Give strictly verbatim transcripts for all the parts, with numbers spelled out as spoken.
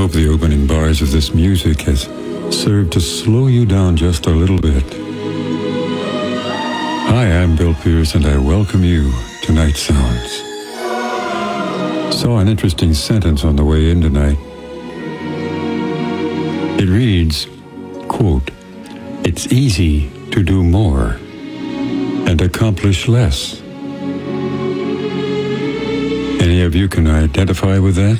of the opening bars of this music has served to slow you down just a little bit. Hi, I'm Bill Pierce, and I welcome you to Night Sounds. Saw an interesting sentence on the way in tonight. It reads, quote, "It's easy to do more and accomplish less." Any of you can identify with that?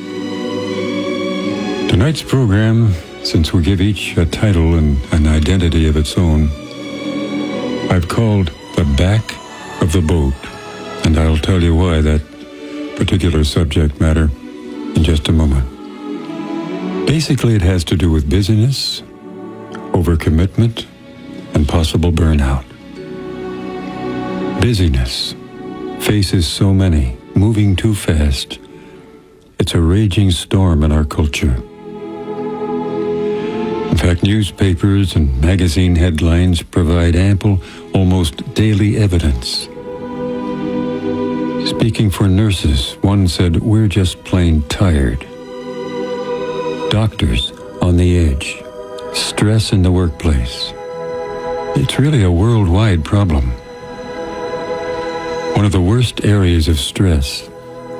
Tonight's program, since we give each a title and an identity of its own, I've called The Back of the Boat, and I'll tell you why that particular subject matter in just a moment. Basically, it has to do with busyness, overcommitment, and possible burnout. Busyness faces so many, moving too fast. It's a raging storm in our culture. In fact, newspapers and magazine headlines provide ample, almost daily evidence. Speaking for nurses, one said, "We're just plain tired." Doctors on the edge, stress in the workplace. It's really a worldwide problem. One of the worst areas of stress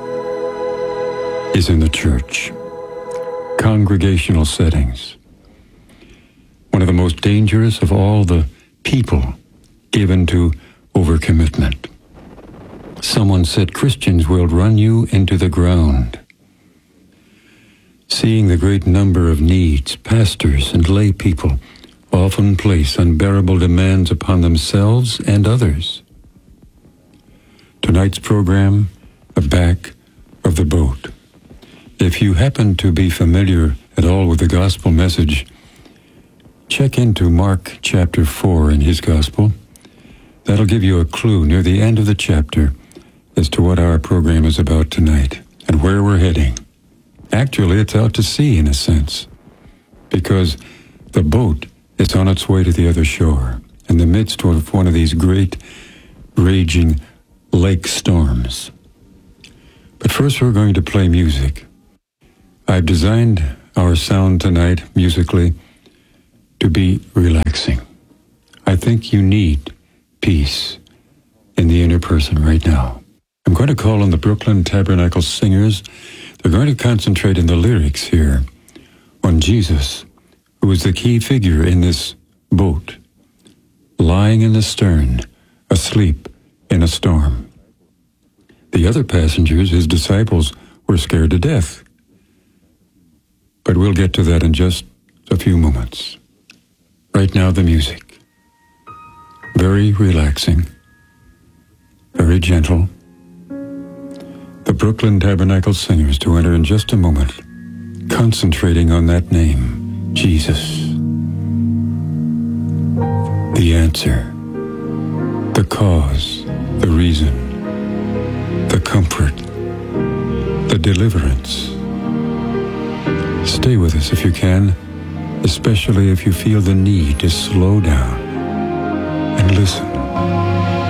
is in the church, congregational settings. One of the most dangerous of all the people given to overcommitment. Someone said Christians will run you into the ground. Seeing the great number of needs, pastors and lay people often place unbearable demands upon themselves and others. Tonight's program, The Back of the Boat. If you happen to be familiar at all with the gospel message, check into Mark chapter four in his gospel. That'll give you a clue near the end of the chapter as to what our program is about tonight and where we're heading. Actually, it's out to sea in a sense, because the boat is on its way to the other shore in the midst of one of these great raging lake storms. But first we're going to play music. I've designed our sound tonight musically to be relaxing. I think you need peace in the inner person right now. I'm going to call on the Brooklyn Tabernacle Singers. They're going to concentrate in the lyrics here on Jesus, who is the key figure in this boat, lying in the stern, asleep in a storm. The other passengers, his disciples, were scared to death. But we'll get to that in just a few moments. Right now, the music. Very relaxing, very gentle. The Brooklyn Tabernacle Singers to enter in just a moment, concentrating on that name, Jesus. The answer, the cause, the reason, the comfort, the deliverance. Stay with us if you can, especially if you feel the need to slow down and listen.